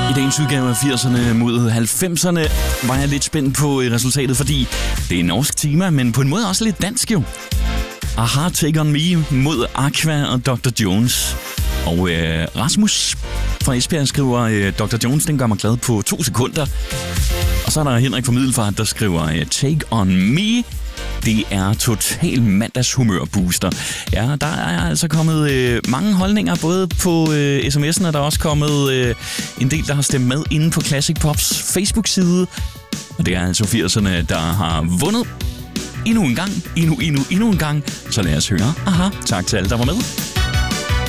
I dagens udgave af 80'erne mod 90'erne var jeg lidt spændt på resultatet, fordi det er en norsk tema, men på en måde også lidt dansk jo. Aha, Take On Me mod Aqua og Dr. Jones. Og Rasmus fra Esbjerg skriver, Dr. Jones, den gør mig glad på 2 sekunder. Og så er der Henrik fra Middelfart, der skriver, Take On Me. Det er total mandagshumørbooster. Ja, der er altså kommet mange holdninger, både på sms'en, og der er også kommet en del, der har stemt med inde på Classic Pops Facebook-side. Og det er altså 80'erne, der har vundet endnu en gang. Så lad os høre. Aha, tak til alle, der var med.